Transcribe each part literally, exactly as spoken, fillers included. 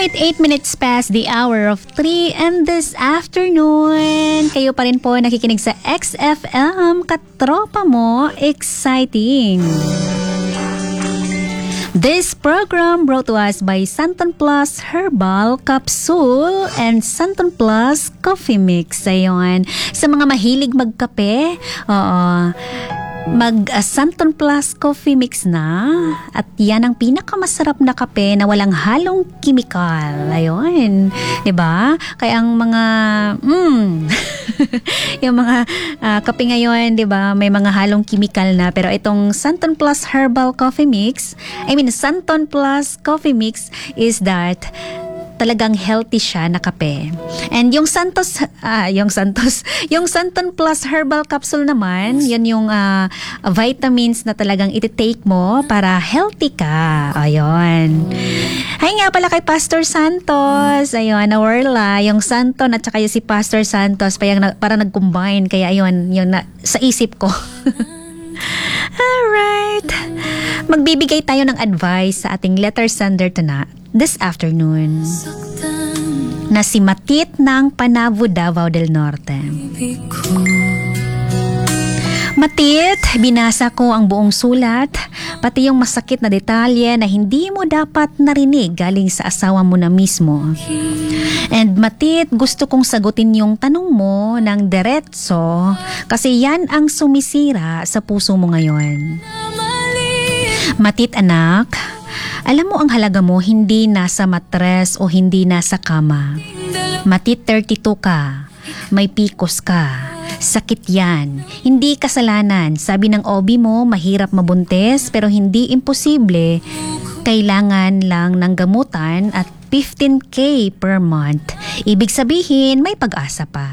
Alright, eight minutes past the hour of three, and this afternoon, kayo pa rin po nakikinig sa X F M, katropa mo, exciting. This program brought to us by Santon Plus Herbal Capsule and Santon Plus Coffee Mix. Ayun, sa mga mahilig magkape, oo, mag uh, Santon Plus Coffee Mix na, at yan ang pinakamasarap na kape na walang halong kimikal. Ayun, 'di ba? Kaya ang mga mm, yung mga uh, kape ngayon, 'di ba, may mga halong kimikal na, pero itong Santon Plus Herbal Coffee Mix, I mean Santon Plus Coffee Mix is that talagang healthy siya na kape. And yung Santos, ah, yung Santos, yung Santon Plus Herbal Capsule naman, yan yung uh, vitamins na talagang iti-take mo para healthy ka. Ayun. Hi nga pala kay Pastor Santos. Ayun, nawala yung Santon at saka yung si Pastor Santos, parang, parang nag-combine. Kaya ayun, yun na, sa isip ko. Alright. Magbibigay tayo ng advice sa ating letter sender tonight. This afternoon, na si Matit ng Panabo, Davao del Norte. Matit, binasa ko ang buong sulat, pati yung masakit na detalye na hindi mo dapat narinig galing sa asawa mo na mismo. And Matit, gusto kong sagutin yung tanong mo ng diretso kasi yan ang sumisira sa puso mo ngayon. Matit anak, alam mo ang halaga mo hindi nasa matres o hindi nasa kama. Matit, thirty-two ka, may P C O S ka, sakit yan, hindi kasalanan. Sabi ng O B mo, mahirap mabuntis pero hindi imposible. Kailangan lang ng gamutan at fifteen K per month. Ibig sabihin, may pag-asa pa.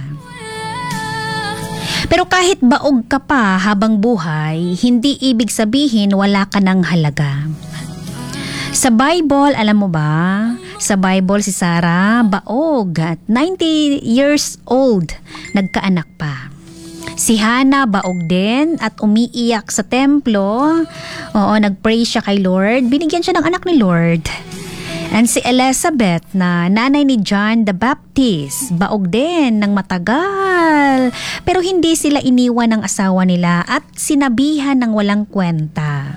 Pero kahit baog ka pa habang buhay, hindi ibig sabihin wala ka ng halaga. Sa Bible, alam mo ba? Sa Bible, si Sarah, baog at ninety years old, nagkaanak pa. Si Hannah, baog din at umiiyak sa templo. Oo, nagpray siya kay Lord. Binigyan siya ng anak ni Lord. And si Elizabeth, na nanay ni John the Baptist, baog din ng matagal. Pero hindi sila iniwan ng asawa nila at sinabihan ng walang kwenta.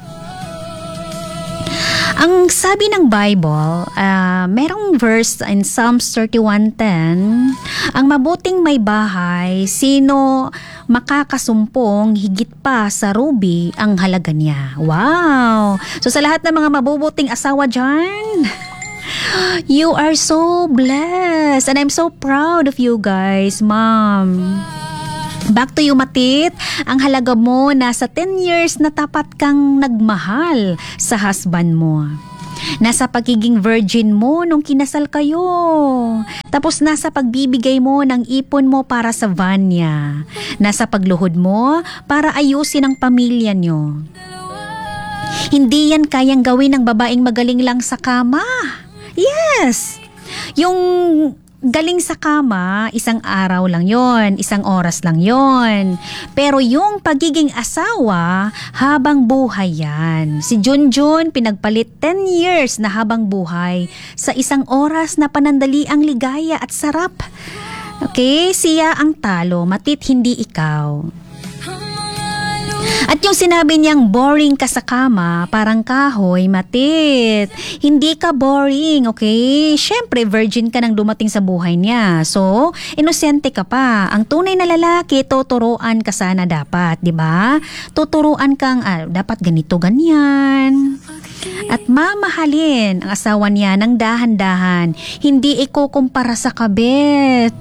Ang sabi ng Bible, uh, merong verse in Psalms thirty-one ten, ang mabuting may bahay, sino makakasumpong higit pa sa ruby ang halaga niya. Wow! So sa lahat ng mga mabubuting asawa dyan, you are so blessed and I'm so proud of you guys, mom. Back to you, Matit. Ang halaga mo, nasa ten years na tapat kang nagmahal sa husband mo. Nasa pagiging virgin mo nung kinasal kayo. Tapos nasa pagbibigay mo ng ipon mo para sa van niya. Nasa pagluhod mo para ayusin ang pamilya nyo. Hindi yan kayang gawin ng babaeng magaling lang sa kama. Yes! Yung galing sa kama, isang araw lang yon, isang oras lang yon. Pero yung pagiging asawa, habang buhay yan. Si Junjun, pinagpalit ten years na habang buhay sa isang oras na panandaliang ligaya at sarap. Okay, siya ang talo, Matit, hindi ikaw. At yung sinabi niyang boring ka sa kama, parang kahoy, Matit. Hindi ka boring, okay? Siyempre, virgin ka nang dumating sa buhay niya. So, inosente ka pa. Ang tunay na lalaki, tuturuan ka sana dapat, di ba? Tuturuan kang, ah, dapat ganito, ganyan. At mamahalin ang asawa niya ng dahan-dahan. Hindi ikukumpara sa kabit.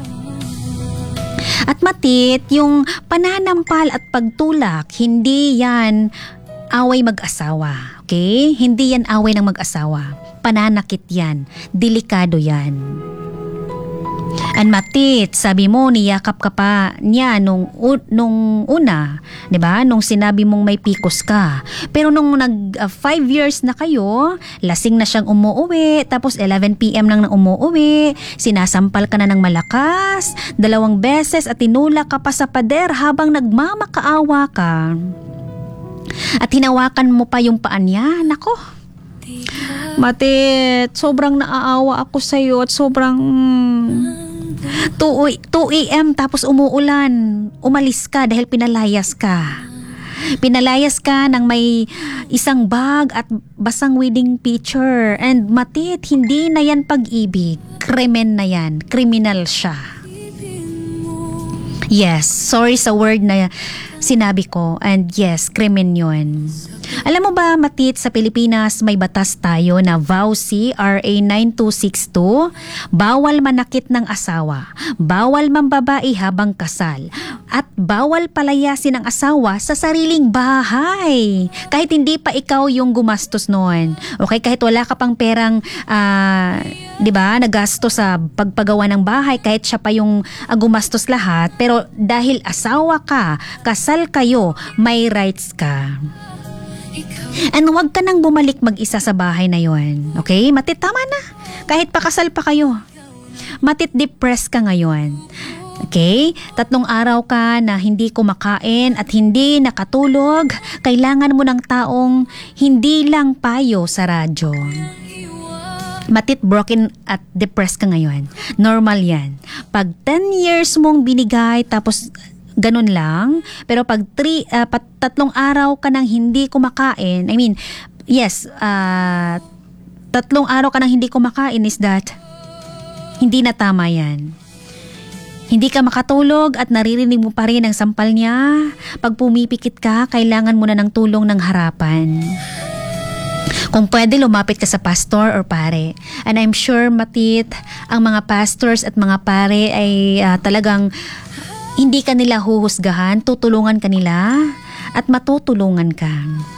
At Matit, yung pananampal at pagtulak, hindi yan away mag-asawa. Okay? Hindi yan away ng mag-asawa. Pananakit yan. Delikado yan. And Matit, sabi mo, niyakap ka pa niya nung, u- nung una, di ba? Nung sinabi mong may P C O S ka. Pero nung nag uh, five years na kayo, lasing na siyang umuuwi, tapos eleven p.m. nang umuuwi, sinasampal ka na ng malakas, dalawang beses at tinulak ka pa sa pader habang nagmamakaawa ka. At hinawakan mo pa yung paa niya, nako. Matit, sobrang naaawa ako sa'yo at sobrang two a m tapos umuulan. Umalis ka dahil pinalayas ka. Pinalayas ka ng may isang bag at basang wedding picture. And Matit, hindi na yan pag-ibig. Krimen na yan. Kriminal siya. Yes, sorry sa word na sinabi ko. And yes, krimen yun. Alam mo ba, Matit, sa Pilipinas may batas tayo na V A U C R A nine two six two, bawal manakit ng asawa, bawal mambabae habang kasal, at bawal palayasin ng asawa sa sariling bahay. Kahit hindi pa ikaw yung gumastos noon. Okay, kahit wala ka pang perang, uh, di ba, nagasto sa pagpagawa ng bahay, kahit siya pa yung uh, gumastos lahat, pero dahil asawa ka, kasal kayo, may rights ka. And huwag ka nang bumalik mag-isa sa bahay na yon. Okay? Matit, tama na. Kahit pakasal pa kayo. Matit, depressed ka ngayon. Okay? Tatlong araw ka na hindi kumakain at hindi nakatulog. Kailangan mo ng taong hindi lang payo sa radyo. Matit, broken at depressed ka ngayon. Normal yan. Pag ten years mong binigay tapos ganun lang, pero pag three, uh, pat, tatlong araw ka nang hindi kumakain, I mean, yes, uh, tatlong araw ka nang hindi kumakain is that, hindi na tama yan. Hindi ka makatulog at naririnig mo pa rin ang sampal niya. Pag pumipikit ka, kailangan mo na ng tulong ng harapan. Kung pwede, lumapit ka sa pastor or pare. And I'm sure, Matit, ang mga pastors at mga pare ay uh, talagang hindi ka nila huhusgahan, tutulungan ka nila at matutulungan ka.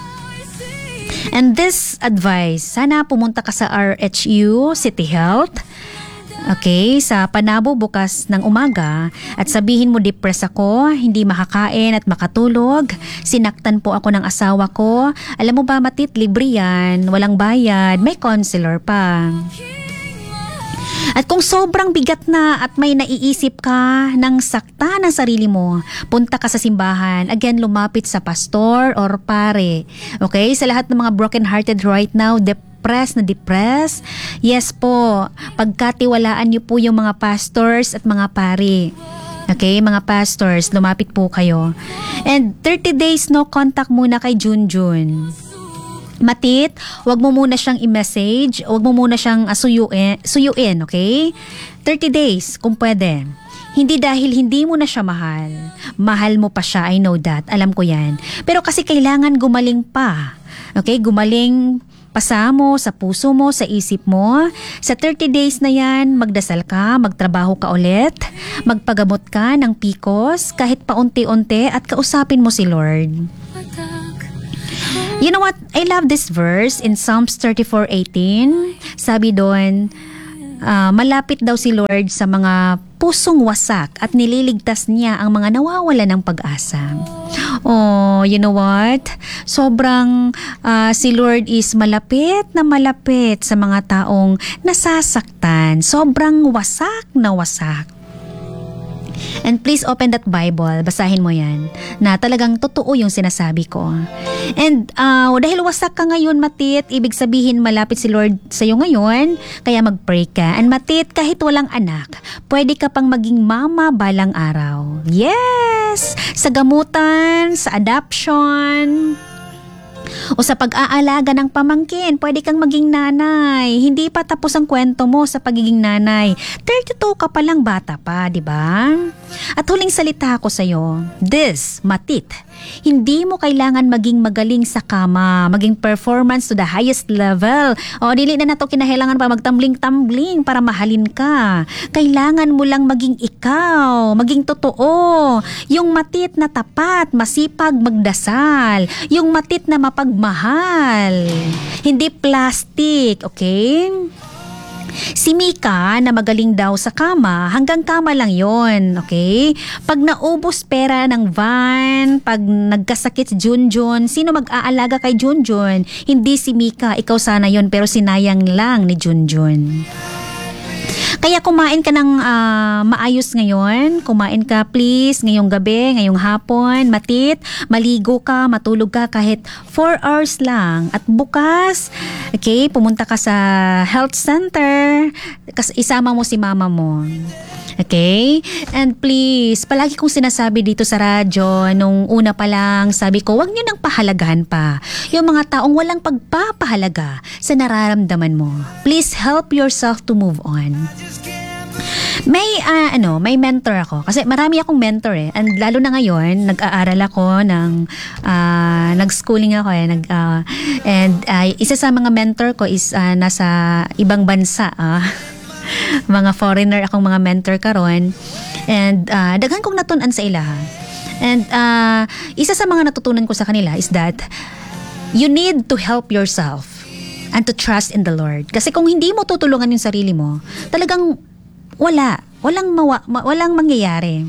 And this advice, sana pumunta ka sa R H U, City Health, okay, sa Panabo bukas ng umaga at sabihin mo, depressed ako, hindi makakain at makatulog, sinaktan po ako ng asawa ko. Alam mo ba, Matit, libre yan, walang bayad, may counselor pa. At kung sobrang bigat na at may naiisip ka ng sakta ng sarili mo, punta ka sa simbahan. Again, lumapit sa pastor or pare. Okay? Sa lahat ng mga broken-hearted right now, depressed na depressed, yes po, pagkatiwalaan niyo po yung mga pastors at mga pare. Okay, mga pastors, lumapit po kayo. And thirty days no contact muna kay Junjun. Matit, wag mo muna siyang i-message, wag mo muna siyang uh, suyuin, suyuin, okay? thirty days, kung pwede. Hindi dahil hindi mo na siya mahal. Mahal mo pa siya, I know that. Alam ko yan. Pero kasi kailangan gumaling pa. Okay, gumaling pasa mo, sa puso mo, sa isip mo. Sa thirty days na yan, magdasal ka, magtrabaho ka ulit, magpagamot ka ng P C O S, kahit paunti-unti at kausapin mo si Lord. You know what? I love this verse in Psalms thirty-four eighteen. Sabi doon, uh, malapit daw si Lord sa mga pusong wasak at nililigtas niya ang mga nawawala ng pag-asa. Oh, you know what? Sobrang uh, si Lord is malapit na malapit sa mga taong nasasaktan. Sobrang wasak na wasak. And please open that Bible, basahin mo yan, na talagang totoo yung sinasabi ko. And uh, dahil wasak ka ngayon, Matit, ibig sabihin malapit si Lord sa'yo ngayon, kaya mag-pray ka. And Matit, kahit walang anak, pwede ka pang maging mama balang araw. Yes! Sa gamutan, sa adoption, o sa pag-aalaga ng pamangkin, pwede kang maging nanay. Hindi pa tapos ang kwento mo sa pagiging nanay. thirty-two ka pa lang, bata pa, di ba? At huling salita ko sa'yo, this, Matit, hindi mo kailangan maging magaling sa kama, maging performance to the highest level. O, dili na nato kinahailangan pa magtambling-tambling para mahalin ka. Kailangan mo lang maging ikaw, maging totoo. Yung Matit na tapat, masipag magdasal. Yung Matit na mapagmahal. Hindi plastic, okay? Si Mika na magaling daw sa kama, hanggang kama lang yon, okay? Pag naubos pera ng van, pag nagkasakit si Junjun, sino mag-aalaga kay Junjun? Hindi si Mika, ikaw sana yon, pero sinayang lang ni Junjun. Kaya kumain ka ng ah, maayos ngayon. Kumain ka please ngayong gabi, ngayong hapon, matit, maligo ka, matulog ka kahit four hours lang. At bukas, okay, pumunta ka sa health center, kas- isama mo si mama mo. Okay? And please, palagi kong sinasabi dito sa radyo, nung una pa lang, sabi ko, wag niyo nang pahalagahan pa yung mga taong walang pagpapahalaga sa nararamdaman mo. Please help yourself to move on. May ah, ano, may mentor ako kasi marami akong mentor eh. And lalo na ngayon, nag-aaral ako ng ah, nag-schooling ako eh, nag ah, and ah, isa sa mga mentor ko is ah, nasa ibang bansa ah. Mga foreigner akong mga mentor karon. And uh, daghan kong natunan sa ila. And uh, isa sa mga natutunan ko sa kanila is that you need to help yourself and to trust in the Lord. Kasi kung hindi mo tutulungan yung sarili mo, talagang wala. Walang, mawa, ma, walang mangyayari.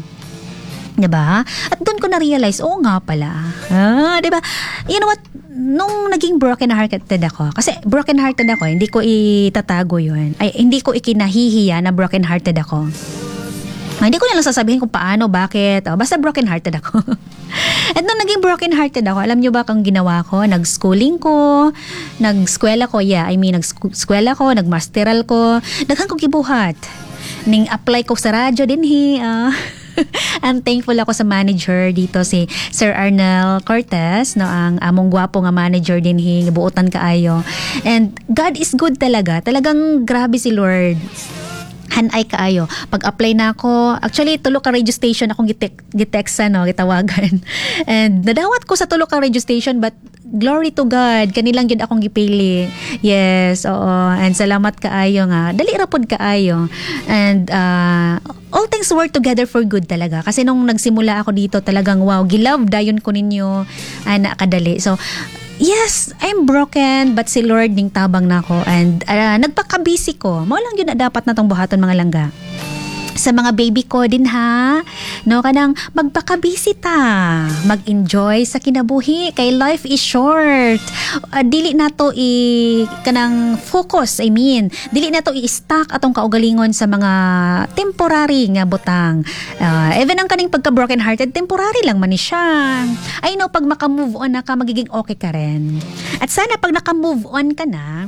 Diba? At doon ko na-realize, oo nga pala. Ah, diba? You know what? Nung naging broken-hearted ako, kasi broken-hearted ako, hindi ko itatago yun. Ay, hindi ko ikinahihiya na broken-hearted ako. Ay, hindi ko na lang sasabihin kung paano, bakit. Oh, basta broken-hearted ako. At nung naging broken-hearted ako, alam nyo ba kung ginawa ko? Nag-schooling ko, nag-skwela ko, yeah, I mean, nag-skwela ko, nag-masteral ko, daghan ko gibuhat. Ning apply ko sa radyo din, hi, ah. I'm thankful ako sa manager dito, si Sir Arnel Cortez, no, ang among gwapo nga manager din hi, buutan kaayo. And God is good talaga. Talagang grabe si Lord. Hanay kaayo. Pag-apply na ako, actually tulo ka radio station akong gitek giteksa no, gitawagan. And nadawat ko sa tulo ka radio station, but glory to God, kanilang yun akong gipili. Yes, oo. And salamat kaayo nga. Dali ra pod kaayo. And uh, all things work together for good talaga. Kasi nung nagsimula ako dito, talagang wow, gilove dayon ko ninyo. Ay, nakadali. So, yes, I'm broken, but si Lord ning tabang na ako. And uh, nagpaka-busy ko. Mao lang yun na dapat na tong buhaton mga langga. Sa mga baby ko din ha, no, kanang magpaka-busy ta, mag-enjoy sa kinabuhi, kay life is short. Uh, dili na to i kanang focus, I mean, dili na to i-stack atong kaugalingon sa mga temporary nga butang. Uh, even ang kaning pagka broken hearted, temporary lang man ni siya. I know, pag maka-move on na ka, magiging okay ka rin. At sana pag naka-move on ka na,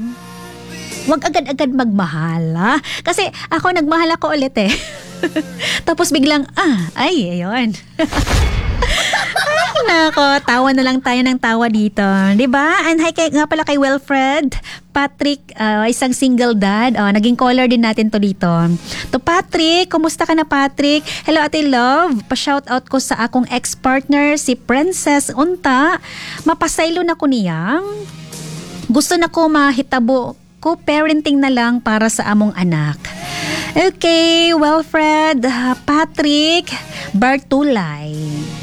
wag agad-agad magmahal, ha? Kasi ako, nagmahal ako ulit eh. Tapos biglang, ah, ay, ayun. Ay, nako, tawa na lang tayo ng tawa dito. Diba? And hi kay, nga pala kay Wilfred Patrick, uh, isang single dad. Oh, naging caller din natin to dito. To Patrick, kumusta ka na Patrick? Hello Ate Love, pa-shoutout ko sa akong ex-partner, si Princess Unta. Mapasaylo na ko niyang. Gusto na ko mahitabo co-parenting na lang para sa among anak. Okay, Wilfred, uh, Patrick, Bartulay.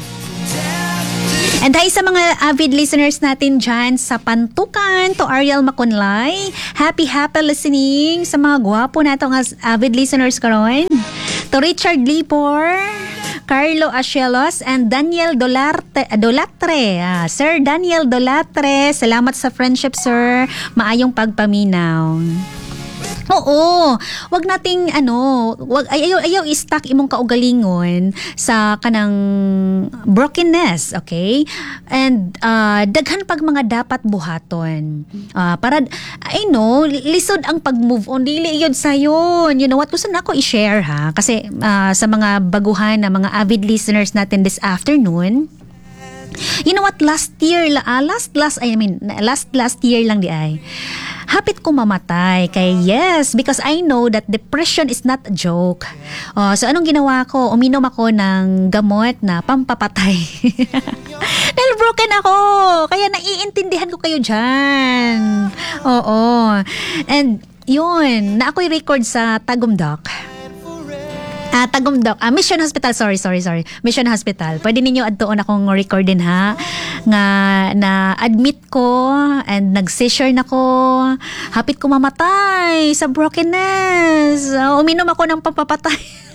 And hi sa mga avid listeners natin dyan sa Pantukan, to Ariel Makunlay. Happy, happy listening sa mga gwapo natong avid listeners karon. To Richard Lipor, Carlo Asielos, and Daniel Dolarte, Dolatre. Ah, Sir Daniel Dolatre, salamat sa friendship, sir. Maayong pagpaminaw. Oo, wag nating ano, wag ayaw ayaw i-stack imong kaugalingon sa kanang brokenness, okay? And uh, daghan pag mga dapat buhaton. Uh, para I know, lisod ang pag-move on, dili yun sayon. You know what, gusto na ako i-share ha kasi uh, sa mga baguhan na mga avid listeners natin this afternoon. You know what, last year uh, last last I mean last last year lang di ay. Hapit ko mamatay kay yes, because I know that depression is not a joke. Oh, so anong ginawa ko? Uminom ako ng gamot na pampapatay. Dahil broken ako. Kaya naiintindihan ko kayo dyan. Oo. And yun, na ako'y record sa Tagumdok. Ah, Tagumdok. Ah, Mission Hospital. Sorry, sorry, sorry. Mission Hospital. Pwede ninyo adtoon akong recordin ha. Nga na admit ko and nag-seizure na ko. Hapit ko mamatay sa brokenness. Uh, uminom ako ng pampapatay.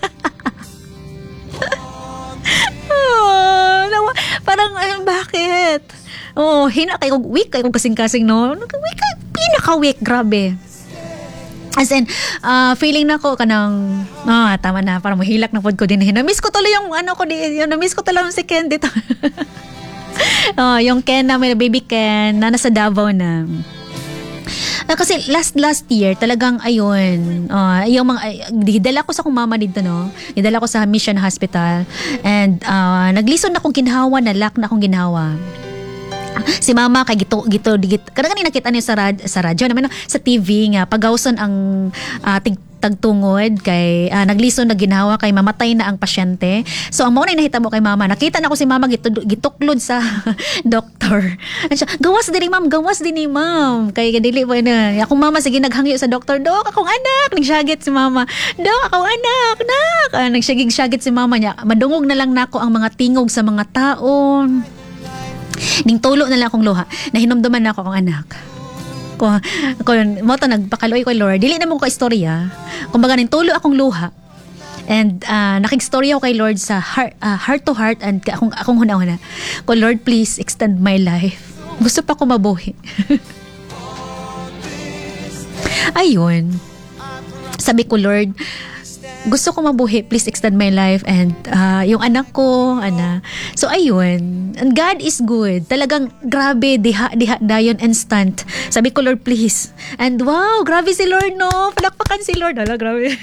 Oh, nawa, parang uh, bakit? Oh, hina kayo weak kayo kasing-kasing no. Weak, pinaka-weak, grabe. As in, uh, feeling na ko kanang, ah, tama na, parang mahilak na pod ko din. Na-miss ko tuloy yung, ano ko, di, yung na-miss ko tuloy yung si Ken dito. oh, yung Ken na, may baby Ken, na nasa Davao na. Uh, kasi last last year, talagang ayun, uh, yung mga, uh, dala ko sa akong mama dito, no? Dala ko sa Mission Hospital. And, uh, naglison na akong ginhawa, nalak na akong ginhawa. Si mama kay gito gito gito kada kanina nakita niya sa rad, sa radyo naman no, sa T V nga pagawson ang uh, tig, tagtungod kay uh, naglison na ginawa kay mamatay na ang pasyente. So ang mo na nahitabo kay mama, nakita na ko si mama gito, gituklod sa doktor. Siya, gawas din ni ma'am, gawas din ni ma'am. Kay dili po na. Akong mama sige naghangyo sa doktor, dok akong anak, nagsyagit si mama. Dok akong anak, nak. Uh, nagsyagig-syagit si mama niya. Madungog na lang nako ang mga tingog sa mga tao. Ning tulo na lang akong luha. Nahinomduman na ako akong anak. Kung, kung mo to nagpakaluoy ko Lord, dili na mo ko istorya. Kumbaga ning tulo akong luha. And uh, nakig-storya ako kay Lord sa heart, uh, heart to heart and akong, akong huna-huna. Ko Lord, please extend my life. Gusto pa ko mabuhi. Ayun. Sabi ko Lord, gusto ko mabuhi, please extend my life and uh, yung anak ko, ana. So ayun, and God is good. Talagang grabe, diha diha dayon instant. Sabi ko Lord please. And wow, grabe si Lord no. Palakpakan si Lord. Hala, grabe.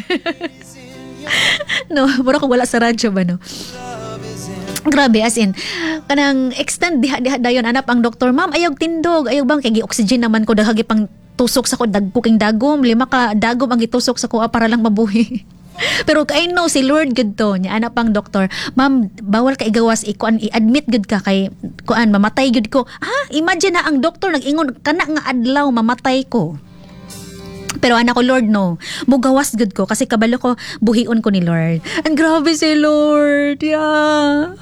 no, mura ko wala sa radyo ba no. Grabe as in kanang extend diha diha dayon anak ang doktor. Ma'am, ayog tindog, ayog bang kay oxygen naman ko dahagi pang tusok sa ko dagkuking dagom, lima ka dagom ang gitusok sa ko para lang mabuhi. Pero I know si Lord good to niya anak pang doktor, ma'am bawal ka igawas ikuan i-admit good ka kay kuan mamatay good ko. Ha, imagine na ang doktor nag-ingon kana nga adlaw mamatay ko. Pero anak ko Lord no, mugawas good ko kasi kabalo ko buhion ko ni Lord. And grabe si Lord. Yeah.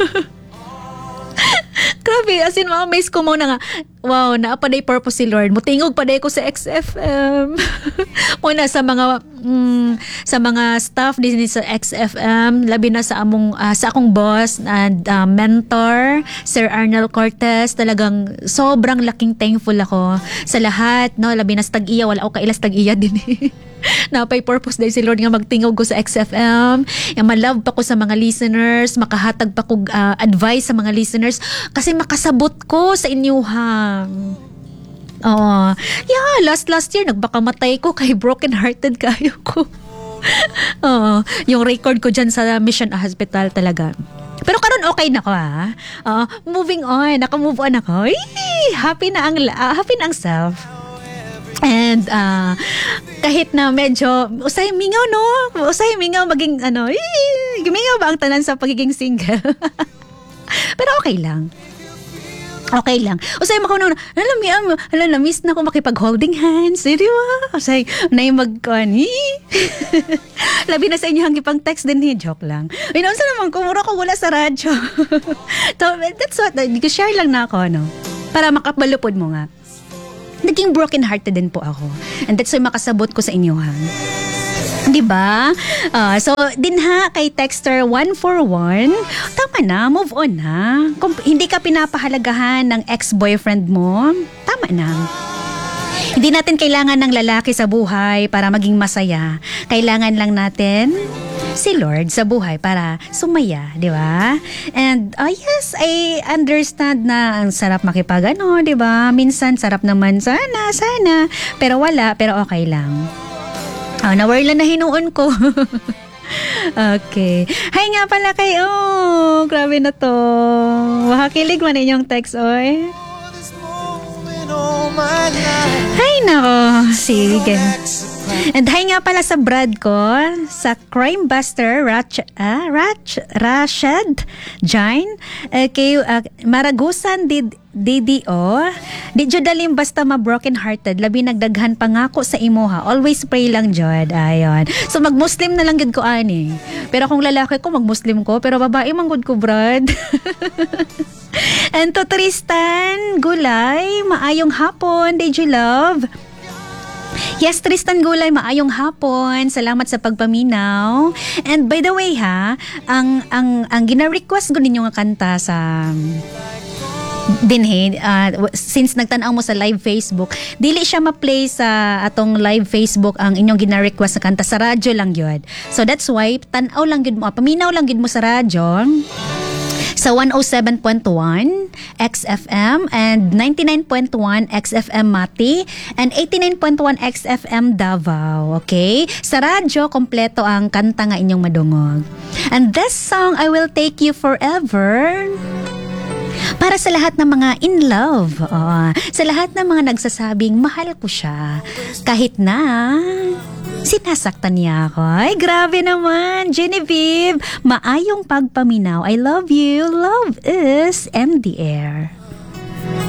Grabe, as in ma-amaze ko mo na nga. Wow, naapaday purpose si Lord. Mutingog paday ko sa X F M. Muna sa mga mm, sa mga staff din sa X F M, labi na sa among uh, sa akong boss and uh, mentor, Sir Arnel Cortez. Talagang sobrang laking thankful ako sa lahat, no? Labi na sa tag-iya, wala ako kailas tag-iya din. Napay purpose dahil si Lord nga magtingog ko sa X F M. Yung malove pa ko sa mga listeners, makahatag pa ko uh, advice sa mga listeners kasi makasabot ko sa inyuhang. Oo. Yeah, last last year nagbakamatay ko kay broken hearted kayo ko. Oo. Yung record ko dyan sa Mission Hospital talaga. Pero karon okay na ko ha. Uh, moving on, naka-move on ako. Eee, happy na ang uh, happy na ang self. And uh, kahit na medyo usay mingaw no, usay mingaw maging ano, ee, mingaw ba ang tanan sa pagiging single? Pero okay lang. Okay lang. Usay makauna na, alam mi am, alam na miss na ko makipag-holding hands. Di ba? Usay na yung mag-kuan. Labi na sa inyo hanggang pang text din ni joke lang. Ay, naunsa naman kumura ko wala sa radyo. So, that's what, share lang na ako, no? Para makabalupod mo nga. Naging broken hearted din po ako. And that's why makasabot ko sa inyo ha. Diba? Uh, so, din ha, kay Texter one four one, tama na, move on na. Kung hindi ka pinapahalagahan ng ex-boyfriend mo, tama na. Hindi natin kailangan ng lalaki sa buhay para maging masaya. Kailangan lang natin si Lord sa buhay para sumaya, di ba? And uh, yes, I understand na ang sarap makipag ano, di ba? Minsan sarap naman sana, sana. Pero wala, pero okay lang. Oh, nawar lang na hinuon ko. Okay. Hay nga pala kayo. Oh, grabe na to. Makakilig man inyong text, oy. Hay nako. Sige. And hi nga pala sa Brad ko, sa Crime Buster, Rach, ah, Rach, Rashad, Jain, okay, uh, Maragusan, did, Didi, oh. Di jud dalim basta ma-broken hearted, labi nagdaghan pangako sa imuha. Always pray lang jud. Ayon. So mag-Muslim na lang gud ko ani. Pero kung lalaki ko mag-Muslim ko, pero babae man gud ko, Brad. And to Tristan Gulay, maayong hapon, did you love? Yes, Tristan Gulay, maayong hapon. Salamat sa pagpaminaw. And by the way ha, ang ang ang gina-request ko ninyo nga kanta sa Dinhi, uh, since nagtanaw mo sa live Facebook, dili siya ma-play sa atong live Facebook ang inyong gina-request na kanta, sa radyo lang yun. So that's why tanaw lang gid mo, paminaw lang gid mo sa radyo sa one oh seven point one X F M and ninety-nine point one X F M Mati and eighty-nine point one X F M Davao. Okay? Sa radyo, kompleto ang kanta nga inyong madungog. And this song, I Will Take You Forever, para sa lahat ng mga in love. Oh, sa lahat ng mga nagsasabing, mahal ko siya. Kahit na sinasaktan niya ako. Ay, grabe naman. Genevieve, maayong pagpaminaw. I love you. Love is in the air.